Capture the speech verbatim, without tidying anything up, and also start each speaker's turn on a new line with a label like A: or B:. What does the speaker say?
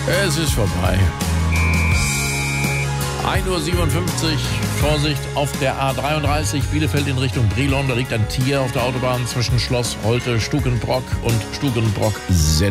A: Es ist vorbei. ein Uhr siebenundfünfzig, Vorsicht auf der A dreiunddreißig, Bielefeld in Richtung Brilon. Da liegt ein Tier auf der Autobahn zwischen Schloss Holte, Stukenbrock und Stukenbrock-Senn.